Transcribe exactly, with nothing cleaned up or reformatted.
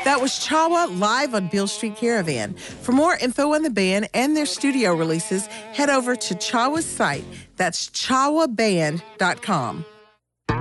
That was Chawa live on Beale Street Caravan. For more info on the band and their studio releases, head over to Chawa's site. That's chawa band dot com.